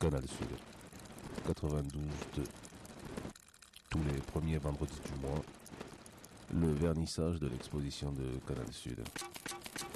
Canal Sud, 92.2. Tous les premiers vendredis du mois, le vernissage de l'exposition de Canal Sud.